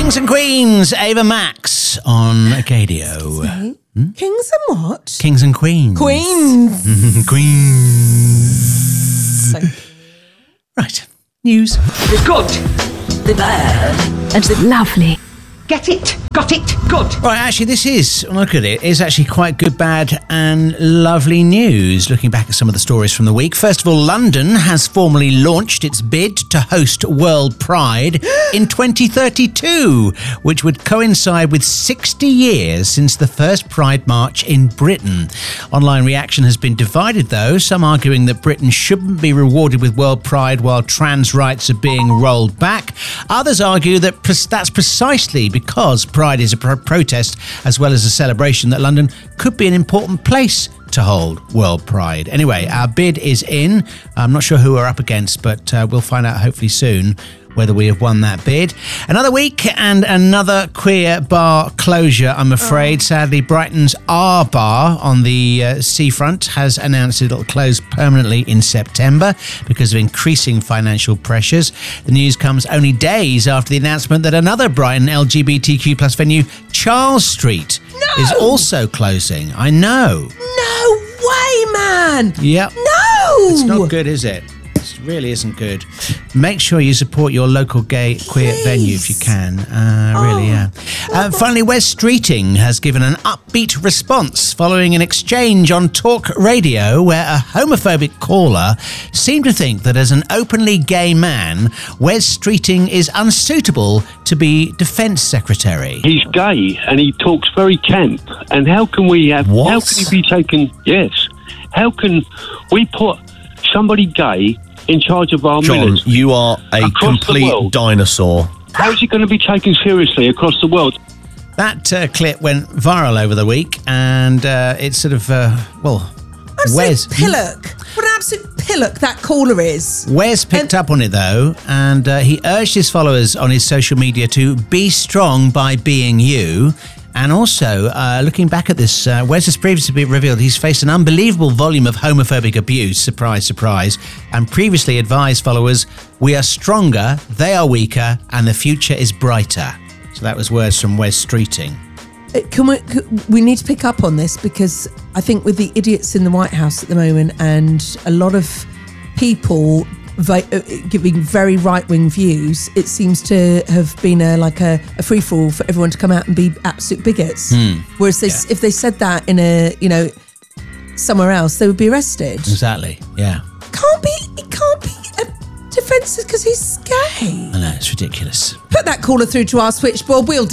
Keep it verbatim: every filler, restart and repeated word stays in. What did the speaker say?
Kings and Queens, Ava Max on Acadio. Hmm? Kings and what? Kings and Queens. Queens. Queens. Right. News. The good, the bad, and the lovely. Get it? Got it? Good. Right, actually, this is, look at it, is actually quite good, bad, and lovely news. Looking back at some of the stories from the week. First of all, London has formally launched its bid to host World Pride in twenty thirty-two, which would coincide with sixty years since the first Pride March in Britain. Online reaction has been divided, though, some arguing that Britain shouldn't be rewarded with World Pride while trans rights are being rolled back. Others argue that pre- that's precisely because Pride is a pro- protest as well as a celebration that London could be an important place to hold World Pride. Anyway, our bid is in. I'm not sure who we're up against, but uh, we'll find out hopefully soon whether we have won that bid. Another week and another queer bar closure, I'm afraid. Oh. Sadly, Brighton's R Bar on the uh, seafront has announced it'll close permanently in September because of increasing financial pressures. The news comes only days after the announcement that another Brighton L G B T Q plus venue, Charles Street, no! is also closing. I know. No way, man! Yep. No! It's not good, is it? It really isn't good. Make sure you support your local gay queer Please. venue if you can. Uh, oh, really, yeah. Uh, finally, Wes Streeting has given an upbeat response following an exchange on Talk Radio where a homophobic caller seemed to think that as an openly gay man, Wes Streeting is unsuitable to be Defence Secretary. He's gay and he talks very camp. And how can we have... What? How can he be taken... Yes. How can we put somebody gay in charge of our John, minutes? You are a complete dinosaur. How is he going to be taken seriously across the world? That uh, clip went viral over the week, and uh, it's sort of, uh, well, Absolute Wes... pillock. What an absolute pillock that caller is. Wes picked and, up on it, though, and uh, he urged his followers on his social media to be strong by being you. And also, uh, looking back at this, uh, Wes has previously revealed he's faced an unbelievable volume of homophobic abuse, surprise, surprise, and previously advised followers, we are stronger, they are weaker, and the future is brighter. So that was words from Wes Streeting. Can we, can, we need to pick up on this because I think with the idiots in the White House at the moment and a lot of people vi- uh, giving very right-wing views, it seems to have been a, like a, a free-for-all for everyone to come out and be absolute bigots. Hmm. Whereas they, Yeah. if they said that in a, you know, somewhere else, they would be arrested. Exactly, yeah. Can't be, it can't be a defence because he's gay. I know, it's ridiculous. Put that caller through to our switchboard. We'll